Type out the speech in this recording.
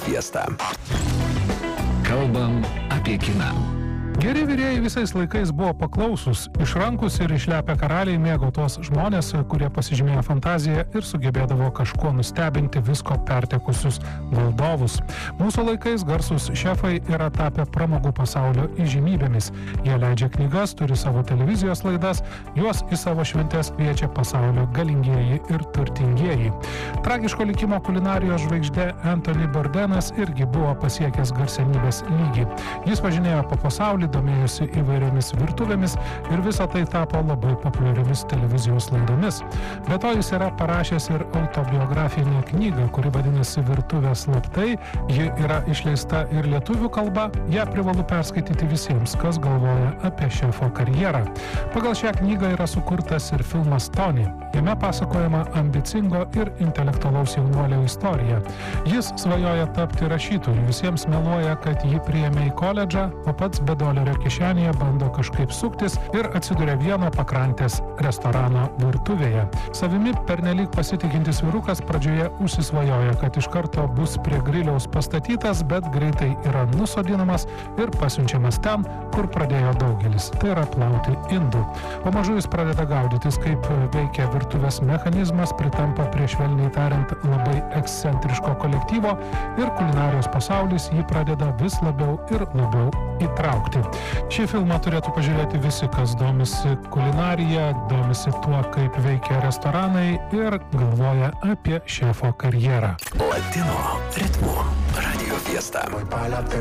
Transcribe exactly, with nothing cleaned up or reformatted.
Fiesta. Kalbam apie kiną. Geri virėjai visais laikais buvo paklausus, išrankus ir išlepę karaliai mėgo tuos žmonės, kurie pasižymėjo fantaziją ir sugebėdavo kažkuo nustebinti visko pertekusius valdovus. Mūsų laikais garsus šefai yra tapę pramogų pasaulio įžymybėmis. Jie leidžia knygas, turi savo televizijos laidas, juos į savo šventes kviečia pasaulio galingieji ir turtingieji. Tragiško likimo kulinarijos žvaigždė Anthony Bourdain irgi buvo pasiekęs garsenybės lygį. Jis važinėjo po pasaulį, domėjosi įvairiomis virtuvėmis ir visą tai tapo labai populiariomis televizijos laidomis. Be to jis yra parašęs ir autobiografinę knygą, kuri vadinasi Virtuvės slaptai. Ji yra išleista ir lietuvių kalba. Ją privalu perskaityti visiems, kas galvoja apie šefo karjerą. Pagal šią knygą yra sukurtas ir filmas Tony. Jame pasakojama ambicingo ir intelektualaus jaunuolio istorija. Jis svajoja tapti rašytoju, visiems meluoja, kad jį priėmė į koledžą, o pats be dolerio kišenėje bando kažkaip suktis ir atsiduria vieno pakrantės restorano virtuvėje. Savimi pernelyg pasitikintis vyrukas pradžioje užsisvajoja, kad iš karto bus prie griliaus pastatytas, bet greitai yra nusodinamas ir pasiunčiamas ten, kur pradėjo daugelis. Tai yra plauti indų. Pamažu jis pradeda gaudytis, kaip veikia virtuvės mechanizmas, pritampa prie, švelniai tariant, labai ekscentriško kolektyvo ir kulinarijos pasaulis jį pradeda vis labiau ir labiau įtraukti. Šį filmą turėtų pažiūrėti visi, kas domisi kulinarija, domisi tuo, kaip veikia restoranai ir galvoja apie šefo karjerą. Latino ritmu Radio Fiesta.